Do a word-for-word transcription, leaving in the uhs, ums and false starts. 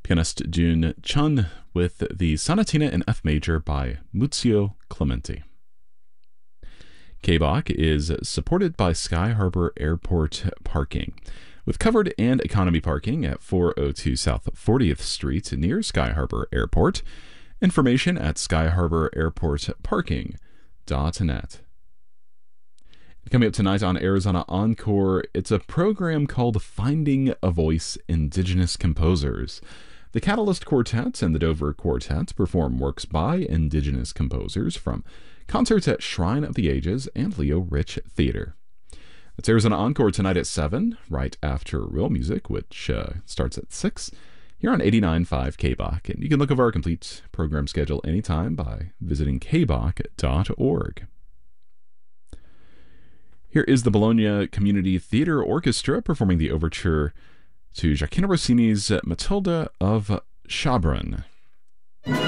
Pianist Jun Chun with the Sonatina in F major by Muzio Clementi. K-Bach is supported by Sky Harbor Airport Parking, with covered and economy parking at four oh two South fortieth Street near Sky Harbor Airport. Information at sky harbor airport parking dot net. Coming up tonight on Arizona Encore, it's a program called Finding a Voice Indigenous Composers. The Catalyst Quartet and the Dover Quartet perform works by Indigenous composers from concerts at Shrine of the Ages and Leo Rich Theater. It's Arizona Encore tonight at seven, right after Real Music, which uh, starts at six, here on eighty-nine point five K-Bach. And you can look over our complete program schedule anytime by visiting k bach dot org. Here is the Bologna Community Theater Orchestra performing the overture to Gioacchino Rossini's Matilda of Schabrunn.